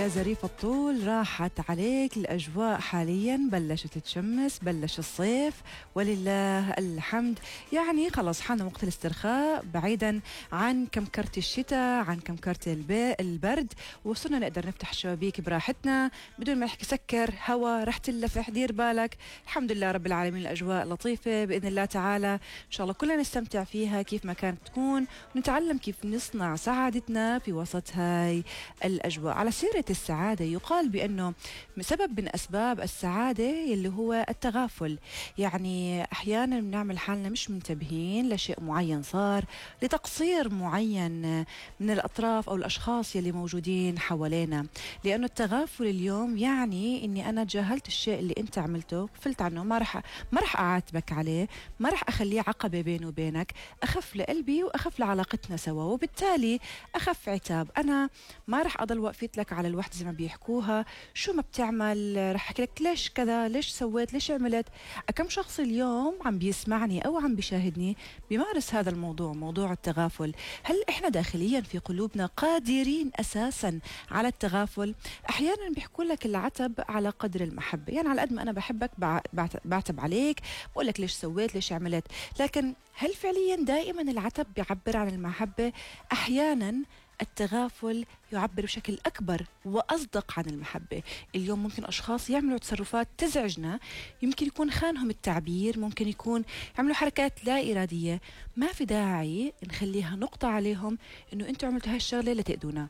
يا زريف الطول، راحت عليك الأجواء حاليا، بلشت تشمس، بلش الصيف ولله الحمد. يعني خلاص حان وقت الاسترخاء بعيدا عن كمكرة الشتاء، عن كمكرة البرد، وصلنا نقدر نفتح الشبابيك براحتنا بدون ما نحكي سكر هوا رح تلفح. دير بالك. الحمد لله رب العالمين، الأجواء لطيفة بإذن الله تعالى، إن شاء الله كلنا نستمتع فيها كيف ما كانت تكون، ونتعلم كيف نصنع سعادتنا في وسط هاي الأجواء. على سيرة السعادة، يقال بأنه سبب من أسباب السعادة اللي هو التغافل. يعني أحيانا بنعمل حالنا مش منتبهين لشيء معين صار، لتقصير معين من الأطراف أو الأشخاص يلي موجودين حوالينا، لأنه التغافل اليوم يعني أني أنا تجاهلت الشيء اللي أنت عملته، قفلت عنه، ما رح أعاتبك عليه، ما رح أخليه عقبة بيني وبينك، أخف لقلبي وأخف لعلاقتنا سوا، وبالتالي أخف عتاب. أنا ما رح أضل وقفت لك على الوحدة زي ما بيحكوها، شو ما بتعمل رح أحكي لك ليش كذا، ليش سويت، ليش عملت. كم شخص اليوم عم بيسمعني أو عم بيشاهدني بيمارس هذا الموضوع، موضوع التغافل؟ هل إحنا داخليا في قلوبنا قادرين أساسا على التغافل؟ أحيانا بيحكوا لك العتب على قدر المحبة، يعني على قد ما أنا بحبك بعتب عليك، بقول لك ليش سويت، ليش عملت. لكن هل فعليا دائما العتب بيعبر عن المحبة؟ أحيانا التغافل يعبر بشكل أكبر وأصدق عن المحبة. اليوم ممكن أشخاص يعملوا تصرفات تزعجنا، يمكن يكون خانهم التعبير، ممكن يكون يعملوا حركات لا إرادية، ما في داعي نخليها نقطة عليهم إنه أنتوا عملتوا هاي الشغلة لتأذونا.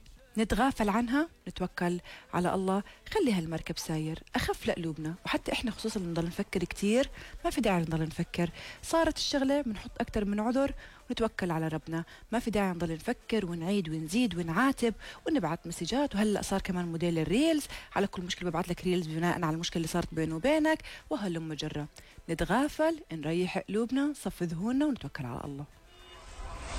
نتغافل عنها، نتوكل على الله، خلي هالمركب ساير، أخف لقلوبنا. وحتى إحنا خصوصا نضل نفكر كتير، ما في داعي نضل نفكر، صارت الشغلة بنحط أكتر من عذر ونتوكل على ربنا. ما في داعي نضل نفكر ونعيد ونزيد ونعاتب ونبعت مسجات. وهلأ صار كمان موديل الريلز، على كل مشكلة ببعت لك ريلز بناء على المشكلة اللي صارت بينه وبينك، وهلم جرة. نتغافل، نريح قلوبنا، نصفي ذهوننا ونتوكل على الله.